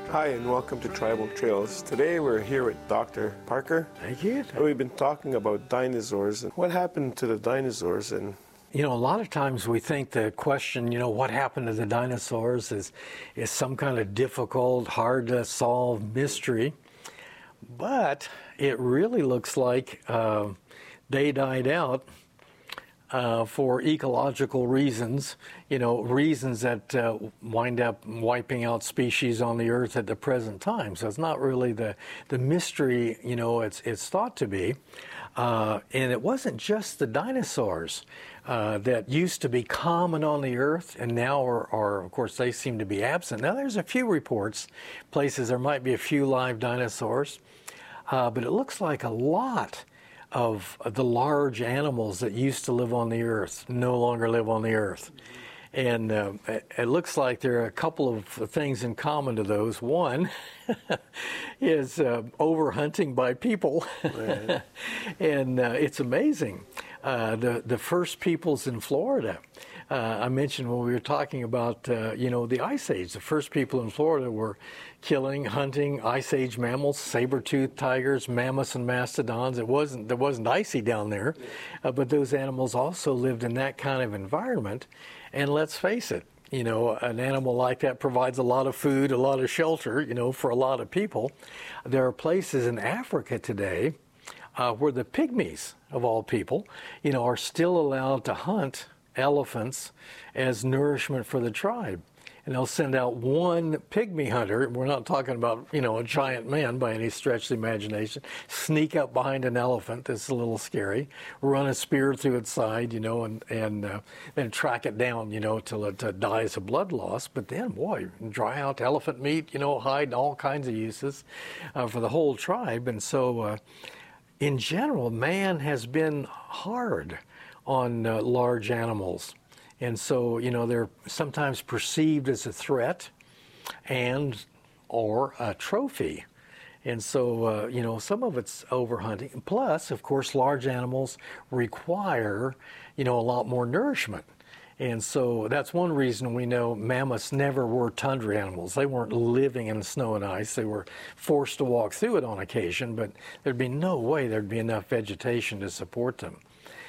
Hi, and welcome to Tribal Trails. Today we're here with Dr. Parker. Thank you. We've been talking about dinosaurs and what happened to the dinosaurs. And A lot of times we think the question, what happened to the dinosaurs is some kind of difficult, hard to solve mystery. But it really looks like they died out for ecological reasons, reasons that wind up wiping out species on the earth at the present time. So it's not really the mystery, it's thought to be. And it wasn't just the dinosaurs that used to be common on the earth and now are, of course, they seem to be absent. Now there's a few reports, places there might be a few live dinosaurs, but it looks like a lot of the large animals that used to live on the earth no longer live on the earth. And it looks like there are a couple of things in common to those. One is overhunting by people. Right. And it's amazing. The first peoples in Florida, I mentioned when we were talking about, the Ice Age, the first people in Florida were killing, hunting Ice Age mammals, saber-toothed tigers, mammoths and mastodons. There wasn't icy down there, but those animals also lived in that kind of environment. And let's face it, an animal like that provides a lot of food, a lot of shelter, for a lot of people. There are places in Africa today where the pygmies, of all people, are still allowed to hunt elephants as nourishment for the tribe. And they'll send out one pygmy hunter, we're not talking about, a giant man by any stretch of the imagination, sneak up behind an elephant that's a little scary, run a spear through its side, and then track it down, till it dies of blood loss. But then, boy, dry out elephant meat, hide, all kinds of uses for the whole tribe. And so, in general, man has been hard on large animals. And so, they're sometimes perceived as a threat or a trophy. And so, some of it's overhunting. Plus, of course, large animals require, a lot more nourishment. And so that's one reason we know mammoths never were tundra animals. They weren't living in snow and ice. They were forced to walk through it on occasion, but there'd be no way there'd be enough vegetation to support them.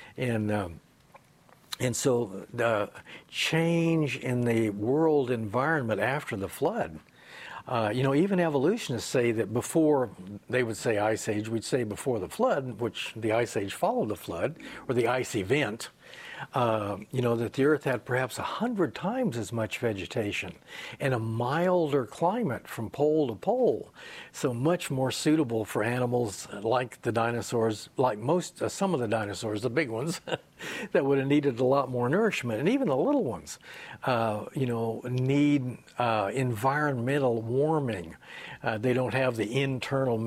And so the change in the world environment after the flood, even evolutionists say that before, they would say Ice Age, we'd say before the flood, which the Ice Age followed the flood, or the ice event, that the Earth had perhaps 100 times as much vegetation and a milder climate from pole to pole. So much more suitable for animals like the dinosaurs, like some of the dinosaurs, the big ones, that would have needed a lot more nourishment. And even the little ones, need environmental warming. They don't have the internal